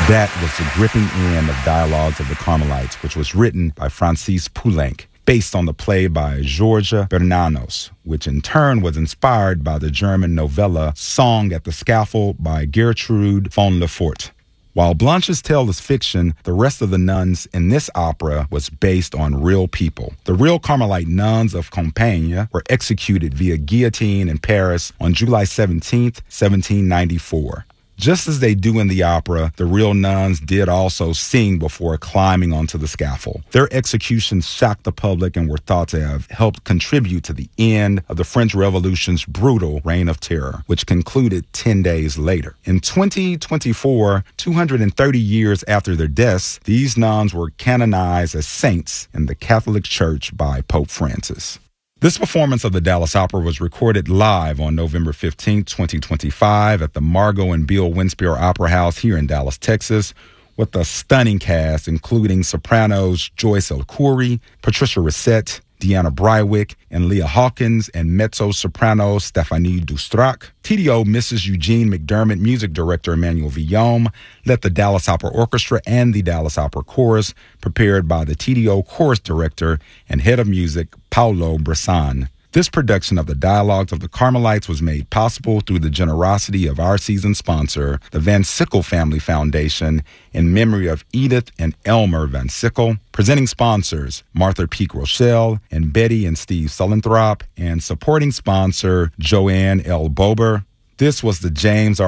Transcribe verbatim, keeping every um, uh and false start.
That was the gripping end of Dialogues of the Carmelites, which was written by Francis Poulenc, based on the play by Georges Bernanos, which in turn was inspired by the German novella Song at the Scaffold by Gertrude von Le Fort. While Blanche's tale is fiction, the rest of the nuns in this opera was based on real people. The real Carmelite nuns of Compiègne were executed via guillotine in Paris on July seventeenth, seventeen ninety-four. Just as they do in the opera, the real nuns did also sing before climbing onto the scaffold. Their executions shocked the public and were thought to have helped contribute to the end of the French Revolution's brutal reign of terror, which concluded ten days later. In twenty twenty-four, two hundred thirty years after their deaths, these nuns were canonized as saints in the Catholic Church by Pope Francis. This performance of the Dallas Opera was recorded live on November fifteenth, twenty twenty-five at the Margot and Bill Winspear Opera House here in Dallas, Texas, with a stunning cast including sopranos Joyce El-Khoury, Patricia Rissette, Deanna Brywick, and Leah Hawkins, and mezzo-soprano Stephanie Doustrac. T D O Missus Eugene McDermott, music director Emmanuel Villaume, led the Dallas Opera Orchestra and the Dallas Opera Chorus, prepared by the T D O chorus director and head of music, Paolo Bressan. This production of the Dialogues of the Carmelites was made possible through the generosity of our season sponsor, the Van Sickle Family Foundation, in memory of Edith and Elmer Van Sickle. Presenting sponsors, Martha Peak Rochelle and Betty and Steve Sullenthrop, and supporting sponsor, Joanne L. Bober. This was the James R.